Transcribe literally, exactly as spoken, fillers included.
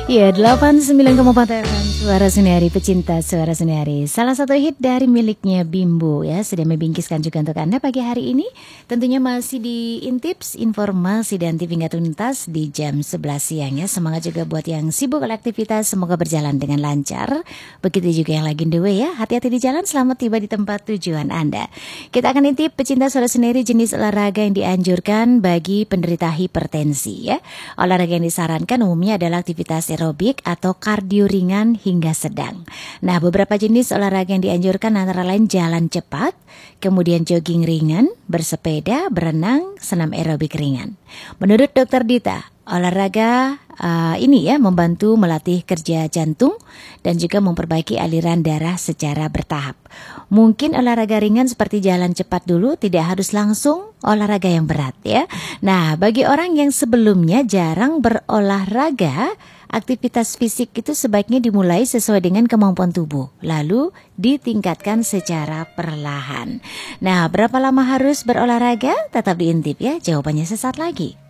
Ya, delapan puluh sembilan koma empat F M Suara Seniari, pecinta Suara Seniari. Salah satu hit dari miliknya Bimbo ya, sedang membingkiskan juga untuk Anda pagi hari ini. Tentunya masih di Intips, informasi dan tip hingga tuntas di jam sebelas siang ya. Semangat juga buat yang sibuk oleh aktivitas, semoga berjalan dengan lancar. Begitu juga yang lagi in the way ya, hati-hati di jalan, selamat tiba di tempat tujuan Anda. Kita akan intip pecinta Suara Seniari jenis olahraga yang dianjurkan bagi penderita hipertensi ya. Olahraga yang disarankan umumnya adalah aktivitas aerobik atau kardio ringan hingga sedang. Nah, beberapa jenis olahraga yang dianjurkan antara lain jalan cepat, kemudian jogging ringan, bersepeda, berenang, senam aerobik ringan. Menurut dokter Dita, olahraga uh, ini ya membantu melatih kerja jantung dan juga memperbaiki aliran darah secara bertahap. Mungkin olahraga ringan seperti jalan cepat dulu, tidak harus langsung olahraga yang berat ya. Nah, bagi orang yang sebelumnya jarang berolahraga, aktivitas fisik itu sebaiknya dimulai sesuai dengan kemampuan tubuh, lalu ditingkatkan secara perlahan. Nah, berapa lama harus berolahraga? Tetap diintip ya, jawabannya sesaat lagi.